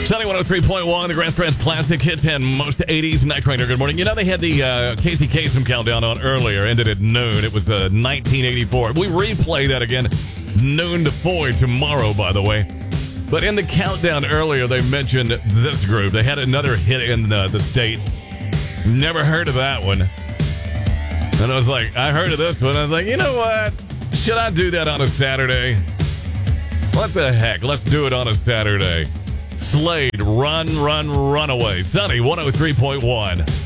Sunny 103.1, the Grass Branch Classic hits and most 80s. Night Trainer, good morning. You know, they had the Casey Kasem countdown on earlier, ended at noon. It was 1984. We replay that again, noon to 4 tomorrow, by the way. But in the countdown earlier, they mentioned this group. They had another hit in the States. Never heard of that one. And I was like, I heard of this one. I was like, you know what? Should I do that on a Saturday? What the heck? Let's do it on a Saturday. Slade, Run, Run, Runaway. Sunny 103.1.